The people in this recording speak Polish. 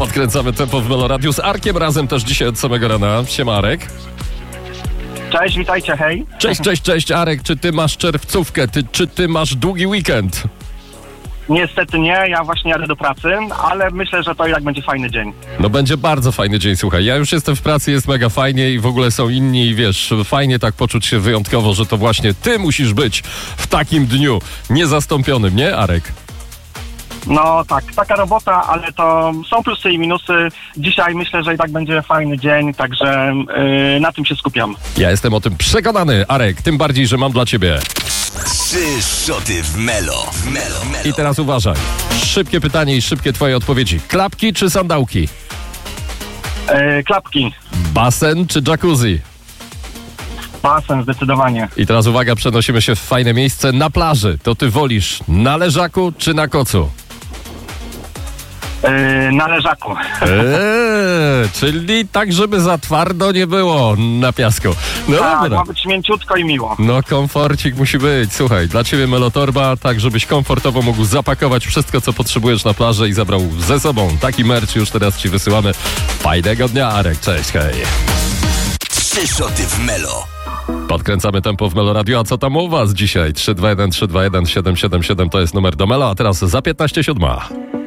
Podkręcamy tempo w Meloradiu z Arkiem razem też dzisiaj od samego rana. Siema, Arek. Cześć, witajcie, hej. Cześć, Arek. Czy ty masz czerwcówkę? Czy ty masz długi weekend? Niestety nie, ja właśnie jadę do pracy, ale myślę, że to i tak będzie fajny dzień. No będzie bardzo fajny dzień, słuchaj. Ja już jestem w pracy, jest mega fajnie i w ogóle są inni i wiesz, fajnie tak poczuć się wyjątkowo, że to właśnie ty musisz być w takim dniu niezastąpionym, nie, Arek? No tak, taka robota, ale to są plusy i minusy. Dzisiaj myślę, że i tak będzie fajny dzień, także na tym się skupiam. Ja jestem o tym przekonany, Arek, tym bardziej, że mam dla ciebie 3 szoty w Melo. I teraz uważaj. Szybkie pytanie i szybkie twoje odpowiedzi. Klapki czy sandałki? Klapki, Basen czy jacuzzi? basen zdecydowanie. I teraz uwaga, przenosimy się w fajne miejsce na plaży. To ty wolisz na leżaku czy na kocu? Na leżaku. Czyli tak, żeby za twardo nie było na piasku. No Tak, dobra. ma być mięciutko i miło. No komforcik musi być. Słuchaj, dla ciebie Melotorba, tak żebyś komfortowo mógł zapakować wszystko, co potrzebujesz na plażę i zabrał ze sobą. Taki merch już teraz ci wysyłamy. Fajnego dnia, Arek. Cześć, hej. 3 szoty w Melo. Podkręcamy tempo w Meloradio. A co tam u was dzisiaj? 321 321 777 to jest numer do Melo, a teraz za 15:07.